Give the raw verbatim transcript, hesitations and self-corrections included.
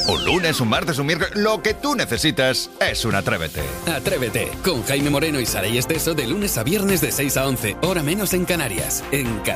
Un lunes, un martes, un miércoles, lo que tú necesitas es un Atrévete. Atrévete, con Jaime Moreno y Saray Esteso de lunes a viernes de seis a once, hora menos en Canarias, en Canarias.